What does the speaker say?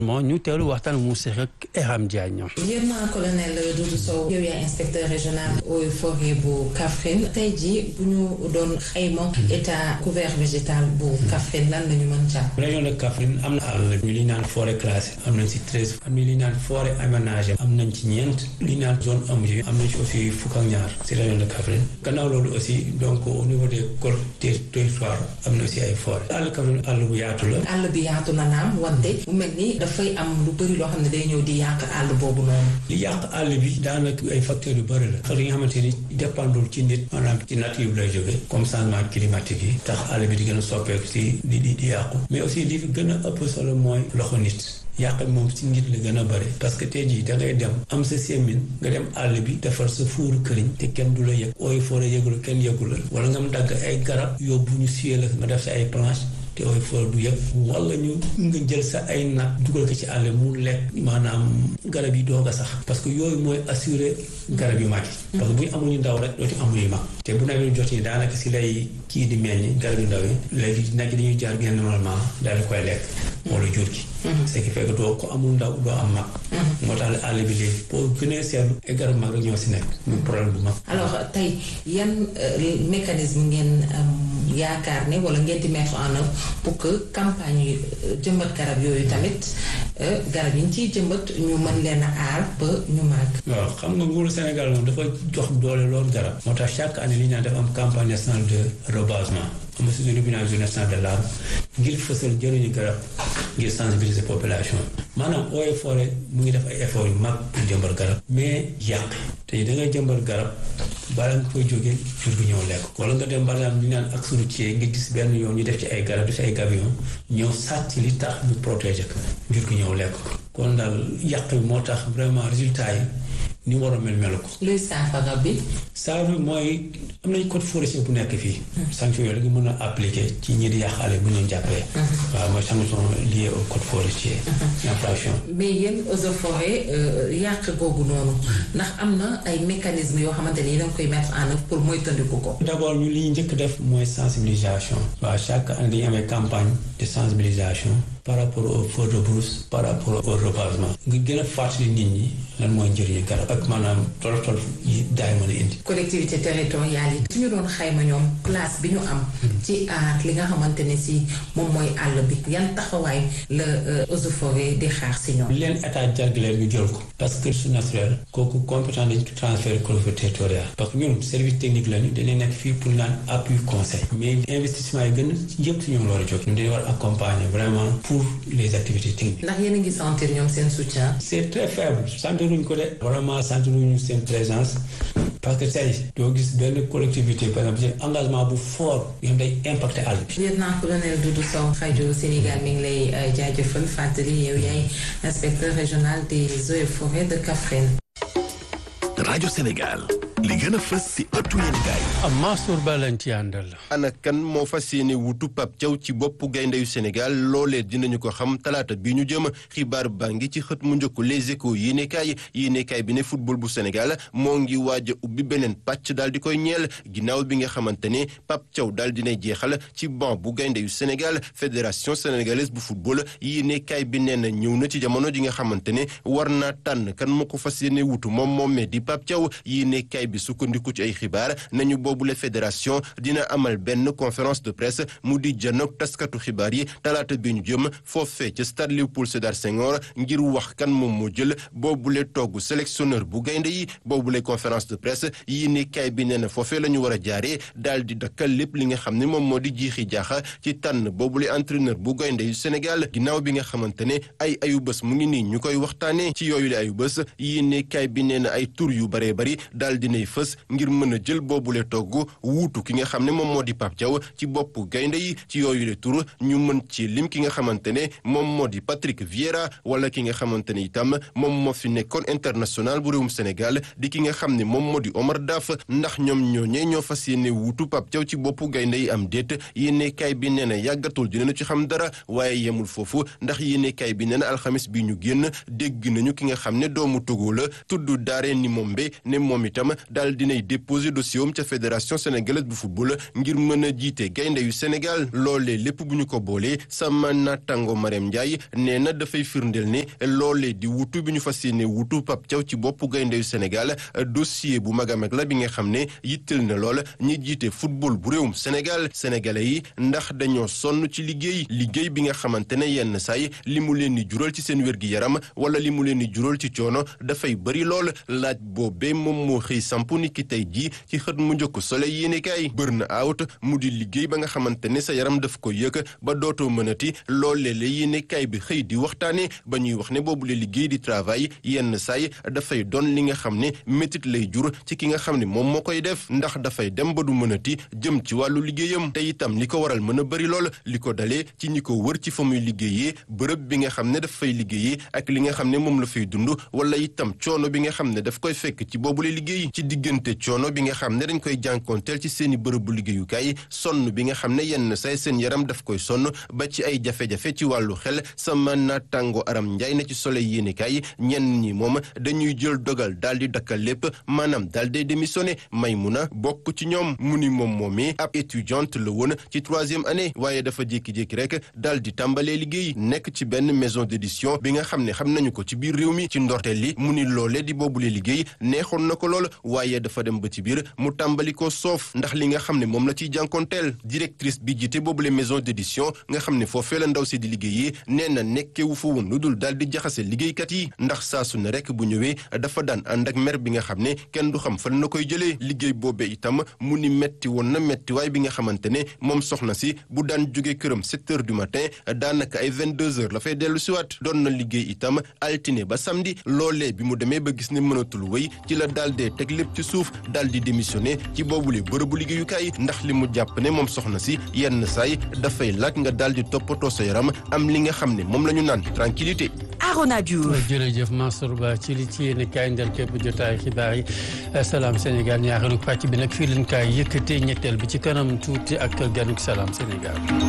ñu teewlu waxtaan mu seq ak Eram Diagne. lieutenant colonel Doudou Sow yow yaay inspecteur régional eaux et forêt bu Kaffrine tey jii bu ñu doon xayma état couvert végétal bu Kaffrine lan la ñu mën jàpp. région de Kaffrine am na àll ñu li naan forêt classée am nañ ci 13 am na li naan forêt aménagée am nañ ci ñeent li naan zone aménagée am nañ ci aussi fukk ak ñaar ci région de Kaffrine gannaaw loolu aussi donc au niveau des territoires am na aussi ay forêt àll Kaffrine àll bu yaatu la. àll bi yaatu na naam wante mu mel ni dafay am lu bëri loo xam ne day ñëw di yàq àll boobu noonu. li yàq àll bi daanaka ay facteurs yu bëri la facteurs yi nga xamante ni dépendul ci nit maanaam ci nature bi lay jógee comme changement climatique yi tax àll bi di gën a soppeeku ci di yàqu mais aussi li fi gën a ëpp solo mooy loxo nit yàq moom ci nit la gën a bëri parce que tey jii da ngay dem am sa semin nga dem àll bi defar sa fuuru këriñ te kenn du la yëg ooy foore yëgul kenn yëgul la wala nga mu dagg ay garab yóbbu ñu suyee la nga def sa ay planche te ooy foore du yëg wala ñu nga jël sa ay nag dugal ko ci àll mu lekk maanaam garab yi doog a sax parce que yooyu mooy assurer garab yu mag yi parce que bu ñu amuñu ndaw rek dootu amuñu mag te bu nawet jot yi daanaka si lay kii di meññ garab yu ndaw yi léegi nag dañuy jaar bien normalement daal di koy lekk wala jur gi ce qui fait que doo ko amul ndaw doo am mag moo tax àll bi léegi boo gënee seetlu ay garab mag rek ñoo si nekk muy problème bu mag. alors tey yan mécanisme ngeen yaakaar ne wala ngeen di mettre en œuvre pour que campagne yi jëmbat garab yooyu tamit garab yi ñu ciy jëmbat ñu mën leen a aar ba ñu màgg. waaw xam nga nguuru Sénégal moom dafa jox doole loolu garab moo tax chaque année li ñu naan dafa am campagne nationale de reboisement am na suñu journée nationale de l'arbre ngir fësal jëriñu garab ngir sensibiliser population maanaam eaux et forêt mu ngi def ay efforts yu mag pour jëmbat garab mais yàq te da ngay jëmbat garab bala nga koy jógee jur gi ñëw lekk wala nga dem par exemple ñu naan ak sunu cee nga gis benn yoon ñu def ci ay garab def ci ay gabion ñëw sàcc li tax ñu protéger ko jur gi ñëw lekk ko kon daal yàq bi moo tax vraiment résultat yi ni war a mel ko. luy saafara bi. saafara mooy am nañ code forestier bu nekk fii. sanction yooyu la nga mën a appliquer ci ñi di yàqale bu ñu jàppee. waaw mooy sanction liée au code forestier. infraction. mais yéen eaux et forêt yàq googu noonu ndax am na ay mécanismes yoo xamante ni da nga koy mettre en œuvre pour moytandiku ko. d'abord ñu li ñu njëkk def mooy sensibilisation. waaw chaque année dañuy amee campagne de sensibilisation. par rapport au feu de brousse par rapport au reboisement nga gën a fàttali nit ñi lan mooy njëriñu garab ak maanaam tolof yi daay mën a indi. collectivité territoriale yi. su ñu doon xayma ñoom place bi ñu am. ci aar li nga xamante ne si moom mooy àll bi yan taxawaay la eaux et forêt di xaar si ñoom. leen état jagleel ñu jël ko. parce que su naturel kooku compétent dañ ko transféré collectivité territoriale. parce que ñun service technique lañu dañuy nekk fii pour naan appui conseil. mais investissement yi gën a yëpp si ñoom la war a jóg. ñun dañu war accompagner vraiment. pour les activités techniques. ndax yéen a ngi sentir ñoom seen soutien. c'est très faible sentiruñ ko de. vraiment sentiruñu seen présence parce que tey doo gis benn collectivité par exemple engagement bu fort yoo xam day impacté àll bi. lieutenant colonel Doudou Sow rajo Sénégal mi ngi lay jaajëfal fàttali yow yaay inspecteur régional des eaux et forêts de Kaffrine. rajo Sénégal. li gën a fës si ëttu yéenekaay. Mansour Ba lañ ci àndal. ana kan moo fas yéene wutu Pape Thiaw ci boppu gayndeyu Sénégal loolee dinañu ko xam talaata bi ñu jëm xibaar baa ngi ci xët mu njëkk Les Échos yéenekaay bi ne football bu Sénégal moo ngi waaj a ubbi beneen pàcc daal di koy ñeel ginnaaw bi nga xamante ne Pape Thiaw daal dinay jeexal ci banc bu gayndeyu Sénégal fédération sénégalaise bu football yéenekaay bi nee na ñëw na ci jamono ji nga xamante ne war naa tànn kan moo ko fas yéene wutu moom di Pape Thiaw yéenekaay bi sukkandiku ci ay xibaar nañu boobule fédération dina amal benn conférence de presse mu di janoog taskatu xibaar yi talaata bi ñu jëm foofee ca stade Léopold Sédar Senghor ngir wax kan moom moo jël boobule togg sélectionneur bu gaynde yi boobule conférence de presse yi ni kay bi nee na foofee la ñu war a jaaree daal di dakkal lépp li nga xam ne moom moo di jiixi jaaxa ci tànn boobule entraîneur bu gaynde yu Sénégal ginnaaw bi nga xamante ne ay ayubés mu ngi nii ñu koy waxtaanee ci yooyu le ayubés yi ni kay bi nee na ay tur yu baree bari daal dinay fës ngir mën a jël boobule togg wuutu ki nga xam ne moom moo di Pape Thiaw ci bopp gaynde yi ci yooyu le tur ñu mën ci lim ki nga xamante ne moom moo di Patrick Vieira wala ki nga xamante ne itam moom moo fi nekkoon international bu réewum Sénégal di ki nga xam ne moom moo di Omar Daf ndax ñoom ñooñee ñoo fas yéene wuutu Pape Thiaw ci boppu gaynde yi am déet yéenekaay bi nee na yàggatul dinañu ci xam dara waaye yemul foofu ndax yéenekaay bi nee na alxamis bi ñu génn dégg nañu ki nga xam ne doomu Togo la tudd Daré Nimombe ne moom itam daal dinay déposer dossier am ca fédération sénégalaise bu football ngir mën a jiite gaynde yu Sénégal loolee lépp bu ñu ko boolee sama naataango Marème Ndiaye nee na dafay firndeel ne loolee di wutu bi ñu fas yéene wutu Pape Thiaw ci boppu gaynde yu Sénégal dossier bu mag a mag la bi nga xam ne yitteel na lool ñi jiite football bu réewum Sénégal sénégalais yi ndax dañoo sonn ci liggéey bi nga xamante ne yenn saay li mu leen di jural ci seen wér-gi-yaram wala li mu leen di jural ci coono dafay bëri lool laaj boobee moom moo xëy samp ni ki tey jii ci xët mu njëkk Soleil yéenekaay burn out mu di liggéey ba nga xamante ne sa yaram daf ko yëg ba dootoo mënati loolee la yéenekaay bi xëy di waxtaane ba ñuy wax ne boobu la liggéey di travail yenn saay dafay doon li nga xam ne métit lay jur ci ki nga xam ne moom moo koy def ndax dafay dem ba du mënati jëm ci wàllu liggéeyam te itam li ko waral mën a bëri lool li ko dalee ci ñi ko wër ci fa muy liggéeyee bërëb bi nga xam ne daf fay liggéeyee ak li nga xam ne moom la fay dund wala itam coono bi nga xam ne daf koy fekk ci boobu la liggéey ci diggante coono bi nga xam ne dañ koy jànkoonteel ci seeni bërëbu liggéeyukaay sonn bi nga xam ne yenn say seen yaram daf koy sonn ba ci ay jafe-jafe ci wàllu xel sama naataango Aram Njaay na ci Soleil yéenekaay ñenn ñi moom dañuy jël dogal daal di dakkal lépp maanaam daal di démissionné Maymuna bokk ci ñoom mu ni moom moomee ab étudiante la woon ci 3e année waaye dafa jékki-jékki rek daal di tàmbalee liggéey nekk ci benn maison d'édition bi nga xam ne xam nañu ko ci biir réew mi ci ndorteel li mu ni loole di boobule liggéey neexoon na ko lool waaye dafa dem ba ci biir mu tàmbali ko soof ndax li nga xam ne moom la ciy jànkoonteel directrice bi jiite boobule maison d'édition nga xam ne foofee la ndaw si di liggéeyee nee na nekkewu fa woon lu dul daal di jaxase liggéeykat yi ndax saa su ne rek bu ñëwee dafa daan ànd ak mer bi nga xam ne kenn du xam fan na koy jëlee liggéey boobee itam mu ni metti woon na mettiwaay bi nga xamante ne moom soxna si bu daan jóge këram 7 heures du matin daanaka ay 22 heures la fay dellu siwaat doon na liggéey itam altine ba samedi loolee bi mu demee ba gis ne mënatul wéy ci la daal dee teg lépp ci suuf daal di démissionné ci boobule bërëbu liggéeyukaay ndax li mu jàpp ne moom soxna si yenn saay dafay laaj nga daal di toppatoo sa yaram am li nga xam ne moom la ñu naan tranquillité. Arona Diouf jërëjëf Mansour Ba ci li ci yéen kaay ndel képp jotaay xibaar yi Salam Sénégal ñaareelu pàcc bi nag fii leen kaay yëkkatee ñetteel bi ci kanam tuuti ak ganuk Salam Sénégal.